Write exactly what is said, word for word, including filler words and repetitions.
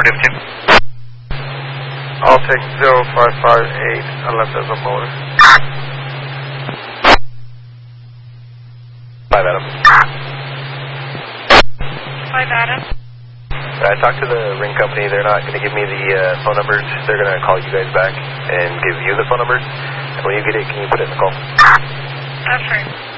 four Div two. I'll take zero five five eight unless there's a motor. Five Adam. Five Adam. I talked to the ring company. They're not going to give me the uh, phone numbers. They're going to call you guys back and give you the phone numbers. And when you get it, can you put it in the call? That's right.